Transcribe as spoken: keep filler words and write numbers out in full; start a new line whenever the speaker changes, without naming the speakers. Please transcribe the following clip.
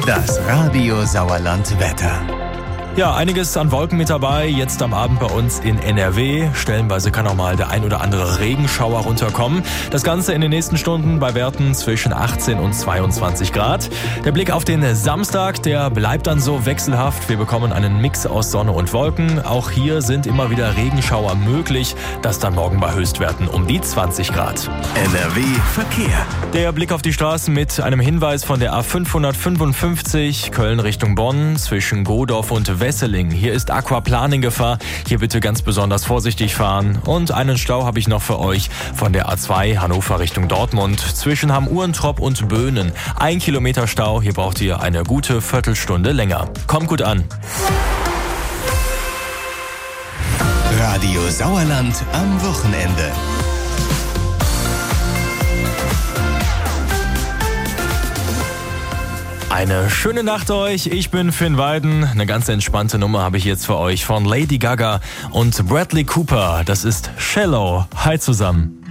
Das Radio Sauerland Wetter.
Ja, einiges an Wolken mit dabei, jetzt am Abend bei uns in N R W. Stellenweise kann auch mal der ein oder andere Regenschauer runterkommen. Das Ganze in den nächsten Stunden bei Werten zwischen achtzehn und zweiundzwanzig Grad. Der Blick auf den Samstag, der bleibt dann so wechselhaft. Wir bekommen einen Mix aus Sonne und Wolken. Auch hier sind immer wieder Regenschauer möglich. Das dann morgen bei Höchstwerten um die zwanzig Grad.
N R W Verkehr.
Der Blick auf die Straßen mit einem Hinweis von der A fünfhundertfünfundfünfzig Köln Richtung Bonn zwischen Godorf und Wesseling. Hier ist Aquaplaning-Gefahr. Hier bitte ganz besonders vorsichtig fahren. Und einen Stau habe ich noch für euch von der A zwei Hannover Richtung Dortmund zwischen Hamm-Uhrentrop und Böhnen. Ein Kilometer Stau. Hier braucht ihr eine gute Viertelstunde länger. Kommt gut an.
Radio Sauerland am Wochenende.
Eine schöne Nacht euch, ich bin Finn Weiden. Eine ganz entspannte Nummer habe ich jetzt für euch von Lady Gaga und Bradley Cooper. Das ist Shallow. Hi zusammen.